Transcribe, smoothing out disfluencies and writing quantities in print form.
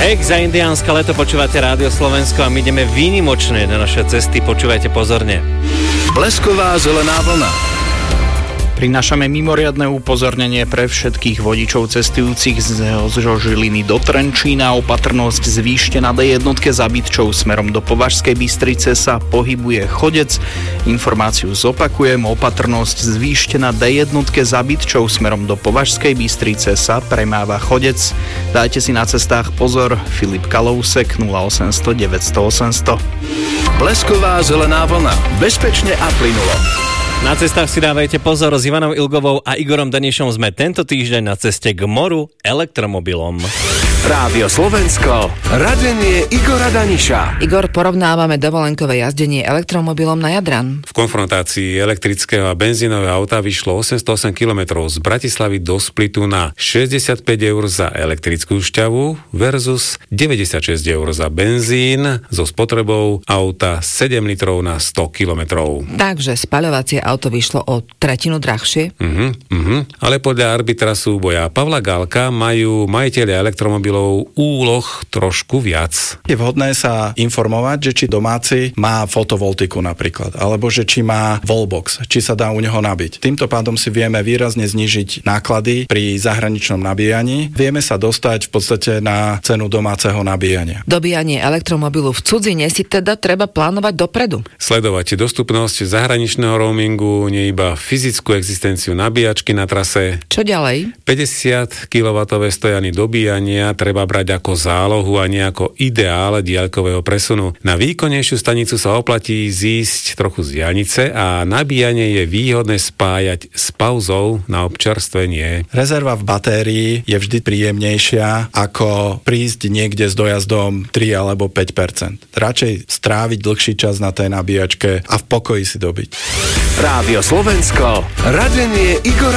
Za indiánske leto počúvate Rádio Slovensko a my ideme výnimočne na naše cesty, počúvajte pozorne. Blesková zelená vlna. Prinášame mimoriadne upozornenie pre všetkých vodičov cestujúcich zo Žiliny do Trenčína. Opatrnosť zvýšte na D1 za Bytčou smerom do Považskej Bystrice sa pohybuje chodec. Informáciu zopakujem, opatrnosť zvýšte na D1 za Bytčou smerom do Považskej Bystrice sa premáva chodec. Dajte si na cestách pozor. Filip Kalousek 0800 900 800. Blesková zelená vlna. Bezpečne a plynulo. Na cestách si dávajte pozor, s Ivanou Ilgovou a Igorom Danišom sme tento týždeň na ceste k moru elektromobilom. Rádio Slovensko, radenie Igora Daniša. Igor, porovnávame dovolenkové jazdenie elektromobilom na Jadran. V konfrontácii elektrického a benzínového auta vyšlo 808 km z Bratislavy do Splitu na 65 eur za elektrickú šťavu versus 96 eur za benzín so spotrebou auta 7 litrov na 100 km. Takže spaľovacie auto vyšlo o tretinu drahšie? Ale podľa arbitra súboja Pavla Gálka majú majitelia elektromobilov úloh trošku viac. Je vhodné sa informovať, že či domáci má fotovoltiku napríklad, alebo že či má wallbox, či sa dá u neho nabiť. Týmto pádom si vieme výrazne znížiť náklady pri zahraničnom nabíjaní. Vieme sa dostať v podstate na cenu domáceho nabíjania. Dobíjanie elektromobilu v cudzine si teda treba plánovať dopredu. Sledovať dostupnosť zahraničného roamingu, nie iba fyzickú existenciu nabíjačky na trase. Čo ďalej? 50 kW stojany dobíjania treba brať ako zálohu a nie ako ideál diaľkového presunu. Na výkonnejšiu stanicu sa oplatí zísť trochu z diaľnice a nabíjanie je výhodné spájať s pauzou na občerstvenie. Rezerva v batérii je vždy príjemnejšia ako prísť niekde s dojazdom 3 alebo 5%. Radšej stráviť dlhší čas na tej nabíjačke a v pokoji si dobiť. Rádio Slovensko, radenie Igora